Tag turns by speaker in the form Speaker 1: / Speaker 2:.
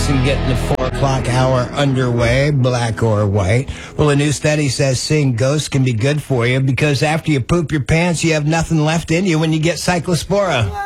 Speaker 1: and getting the 4 o'clock hour underway, black or white. Well, a new study says seeing ghosts can be good for you because after you poop your pants, you have nothing left in you when you get cyclospora.